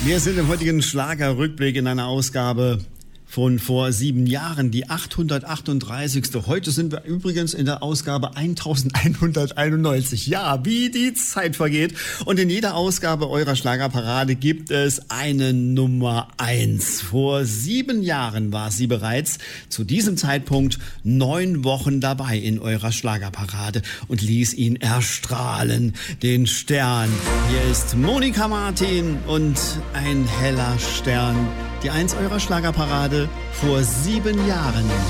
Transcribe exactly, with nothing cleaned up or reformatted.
Wir sind im heutigen Schlagerrückblick in einer Ausgabe von vor sieben Jahren, die achthundertachtunddreißigste. Heute sind wir übrigens in der Ausgabe elfhunderteinundneunzig. Ja, wie die Zeit vergeht. Und in jeder Ausgabe eurer Schlagerparade gibt es eine Nummer eins. Vor sieben Jahren war sie bereits zu diesem Zeitpunkt neun Wochen dabei in eurer Schlagerparade und ließ ihn erstrahlen, den Stern. Hier ist Monika Martin und ein heller Stern. Die Eins eurer Schlagerparade vor sieben Jahren.